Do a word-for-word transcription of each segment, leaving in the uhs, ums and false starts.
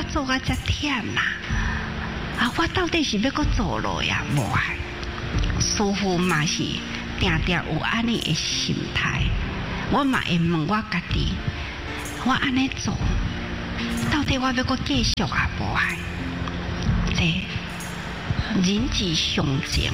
做啊遮忝啦，啊，我到底是要搁做落呀？无啊，师父嘛是定定有安尼的心态，我嘛会问我家己，我安尼做，到底我要搁继续啊？无啊，这人之常情。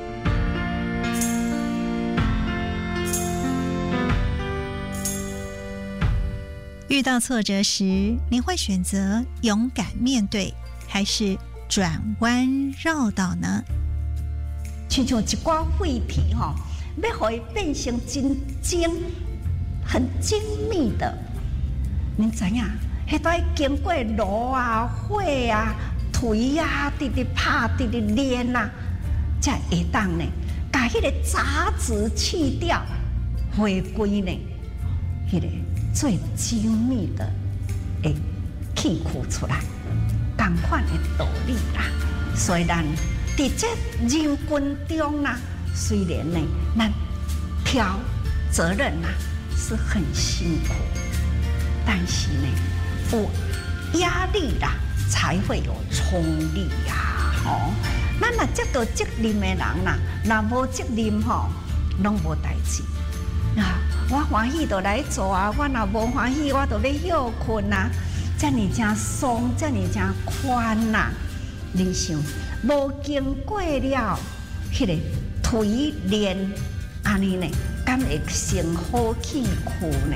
遇到挫折时，你会选择勇敢面对，还是转弯绕道呢？ 像像一寡废题吼，要互伊变成真精、很精密的，您知影？迄都要经过炉啊、火啊、锤啊，直直拍、直直练啊，才会当呢，把迄个杂质去掉，回归呢，迄个。最精密的会去除出来，同款的道理啦。虽然在这人群中啦，虽然呢，咱挑责任啦是很辛苦，但是呢，有压力啦，才会有冲力呀。吼，咱若接到责任的人啦，若无责任吼，拢无代志啊。我欢喜就来做啊，我若无欢喜，我就要休困啊。遮尔正松，遮尔正宽呐、啊。你想，无经过了迄个锤炼，安尼呢，敢会成好气苦呢？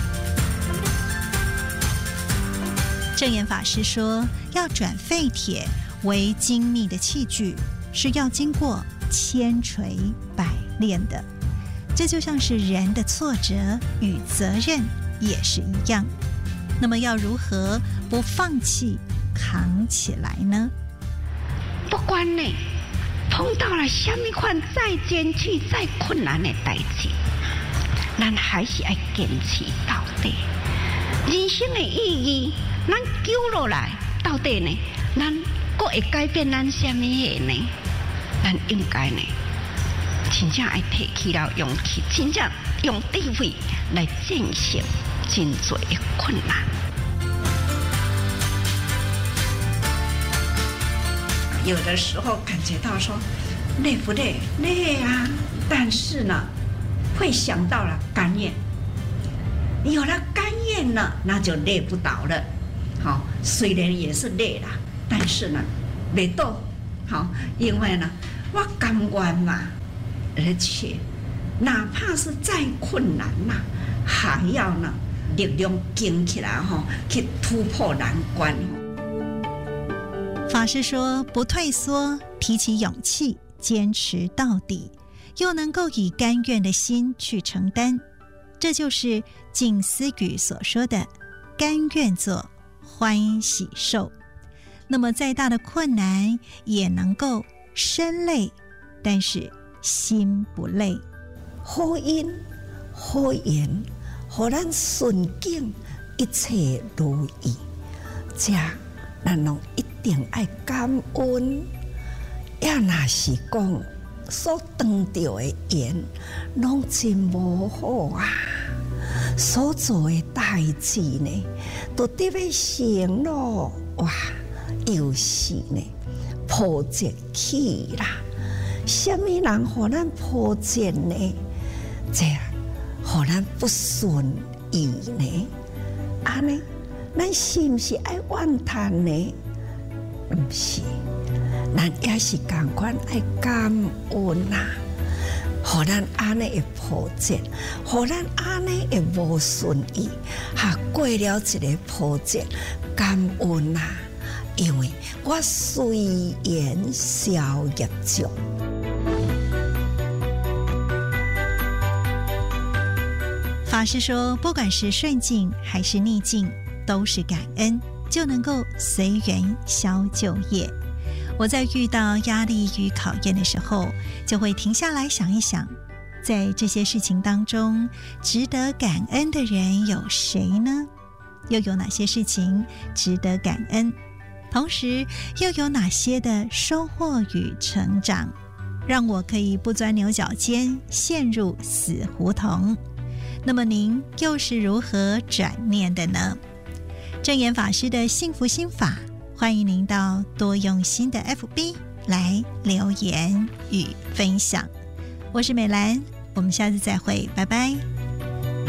正言法师说，要转废铁为精密的器具，是要经过千锤百炼的。这就像是人的挫折与责任也是一样，那么要如何不放弃扛起来呢？ 不管呢碰到了什么款再艰巨再困难的代志，咱还是要坚持到底。人生的意义，咱救落来到底呢？咱还会改变咱什么嘢呢？咱应该呢？真正爱提起了勇气，真正用智慧来战胜真多的困难。 有的时候感觉到说累不累？累啊！但是呢，会想到了甘愿，有了甘愿呢，那就累不倒了。好，虽然也是累啦，但是呢，没动。好，因为呢，我甘愿嘛。而且，哪怕是再困难呐、啊，还要呢力量坚起来哈，去突破难关。 法师说，不退缩，提起勇气，坚持到底，又能够以甘愿的心去承担，这就是静思语所说的“甘愿做，欢喜受”。那么，再大的困难也能够身累，但是心不累。 好因好缘，互咱顺境一切如意，这咱拢一定要感恩。要若是讲所当到的缘，拢真无好啊！所做的代志呢，都得要成咯，哇！又是呢，破折起啦。什么人互咱破折呢？这样互咱不顺意呢？安尼，咱是不是爱怨叹呢？不是，咱也是同款爱感恩呐。互咱安尼会破折，互咱安尼会无顺意，哈过了一个破折，感恩呐。因为我随缘消业障。 法师说，不管是顺境还是逆境，都是感恩，就能够随缘消旧业。我在遇到压力与考验的时候，就会停下来想一想，在这些事情当中，值得感恩的人有谁呢？又有哪些事情值得感恩？同时又有哪些的收获与成长，让我可以不钻牛角尖，陷入死胡同？那么您又是如何转念的呢？ 正言法师的幸福心法，欢迎您到多用心的 F B 来留言与分享。我是美兰，我们下次再会，拜拜。